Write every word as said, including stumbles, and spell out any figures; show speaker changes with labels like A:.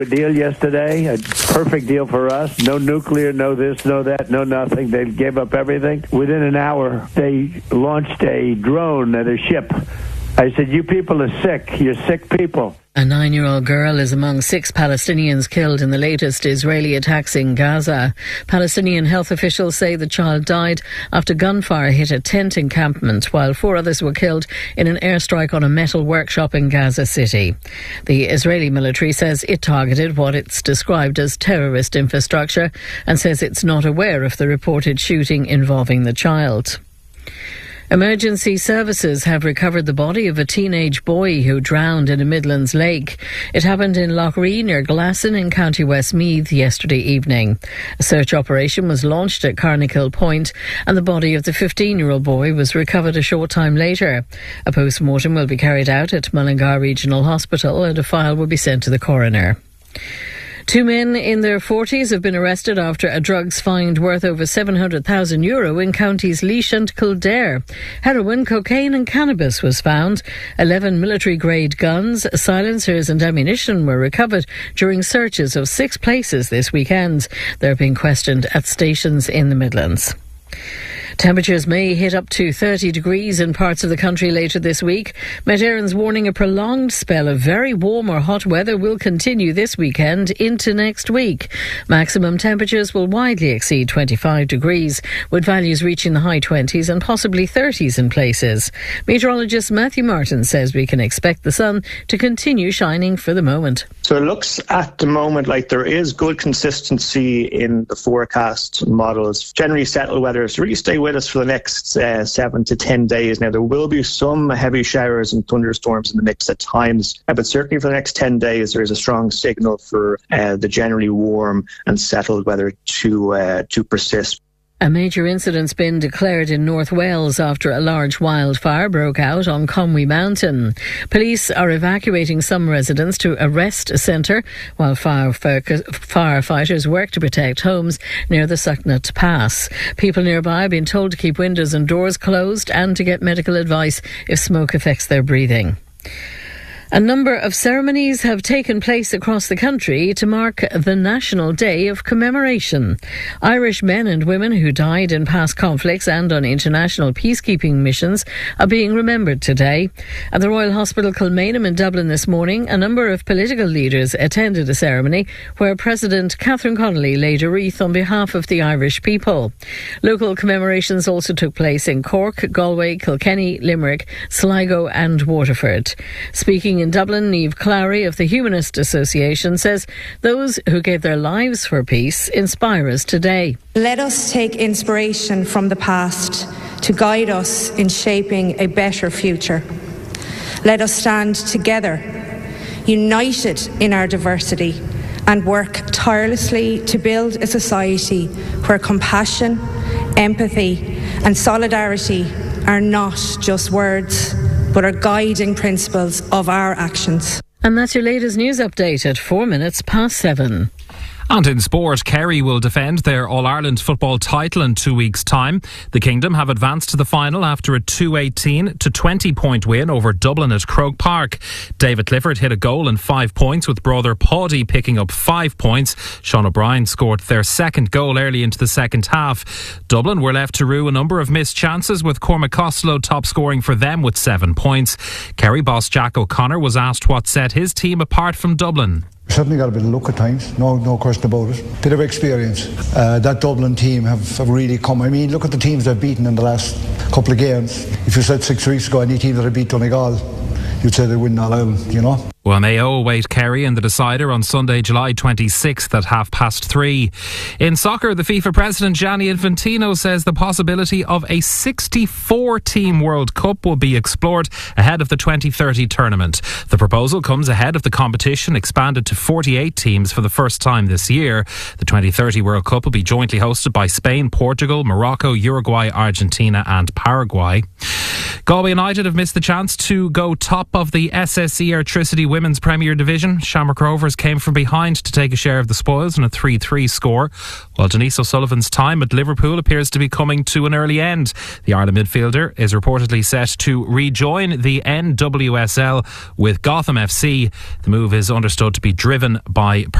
A: deal yesterday, a perfect deal for us. No nuclear, no this, no that, no nothing. They gave up everything. Within an hour, they launched a drone at a ship. I said, you people are sick. You're sick people.
B: A nine-year-old girl is among six Palestinians killed in the latest Israeli attacks in Gaza. Palestinian health officials say the child died after gunfire hit a tent encampment, while four others were killed in an airstrike on a metal workshop in Gaza City. The Israeli military says it targeted what it's described as terrorist infrastructure and says it's not aware of the reported shooting involving the child. Emergency services have recovered the body of a teenage boy who drowned in a Midlands lake. It happened in Loughree near Glasson in County Westmeath yesterday evening. A search operation was launched at Carnicle Point and the body of the fifteen-year-old boy was recovered a short time later. A post-mortem will be carried out at Mullingar Regional Hospital and a file will be sent to the coroner. Two men in their forties have been arrested after a drugs find worth over seven hundred thousand euro in counties Laois and Kildare. Heroin, cocaine and cannabis was found. eleven military-grade guns, silencers and ammunition were recovered during searches of six places this weekend. They're being questioned at stations in the Midlands. Temperatures may hit up to thirty degrees in parts of the country later this week. Met Éireann's warning a prolonged spell of very warm or hot weather will continue this weekend into next week. Maximum temperatures will widely exceed twenty-five degrees, with values reaching the high twenties and possibly thirties in places. Meteorologist Matthew Martin says we can expect the sun to continue shining for the moment.
C: So it looks at the moment like there is good consistency in the forecast models. Generally settled weather, so really stay with us for the next uh, seven to ten days. Now, there will be some heavy showers and thunderstorms in the mix at times, uh, but certainly for the next ten days, there is a strong signal for uh, the generally warm and settled weather to uh, to persist.
B: A major incident's been declared in North Wales after a large wildfire broke out on Conwy Mountain. Police are evacuating some residents to a rest centre while firefighters work to protect homes near the Sucknut Pass. People nearby have been told to keep windows and doors closed and to get medical advice if smoke affects their breathing. A number of ceremonies have taken place across the country to mark the National Day of Commemoration. Irish men and women who died in past conflicts and on international peacekeeping missions are being remembered today. At the Royal Hospital Kilmainham in Dublin this morning, a number of political leaders attended a ceremony where President Catherine Connolly laid a wreath on behalf of the Irish people. Local commemorations also took place in Cork, Galway, Kilkenny, Limerick, Sligo and Waterford. Speaking in Dublin, Niamh Clowry of the Humanist Association says those who gave their lives for peace inspire us today.
D: Let us take inspiration from the past to guide us in shaping a better future. Let us stand together, united in our diversity, and work tirelessly to build a society where compassion, empathy and solidarity are not just words, but are guiding principles of our actions.
B: And that's your latest news update at four minutes past seven.
E: And in sport, Kerry will defend their All-Ireland football title in two weeks' time. The Kingdom have advanced to the final after a two eighteen to twenty point win over Dublin at Croke Park. David Clifford hit a goal and five points, with brother Paddy picking up five points. Sean O'Brien scored their second goal early into the second half. Dublin were left to rue a number of missed chances, with Cormac Costello top scoring for them with seven points. Kerry boss Jack O'Connor was asked what set his team apart from Dublin.
F: Certainly got a bit of luck at times, no no question about it. Bit of experience. Uh, that Dublin team have, have really come. I mean, look at the teams they've beaten in the last couple of games. If you said six weeks ago any team that had beat Donegal, you'd say they'd win All Ireland, you know.
E: Well, Mayo await Kerry in the decider on Sunday, July twenty-sixth at half past three. In soccer, the FIFA president Gianni Infantino says the possibility of a sixty-four team World Cup will be explored ahead of the twenty thirty tournament. The proposal comes ahead of the competition expanded to forty-eight teams for the first time this year. The twenty thirty World Cup will be jointly hosted by Spain, Portugal, Morocco, Uruguay, Argentina and Paraguay. Galway United have missed the chance to go top of the S S E Airtricity Women's Women's Premier Division, Shamrock Rovers came from behind to take a share of the spoils in a three three score, while Denise O'Sullivan's time at Liverpool appears to be coming to an early end. The Ireland midfielder is reportedly set to rejoin the N W S L with Gotham F C. The move is understood to be driven by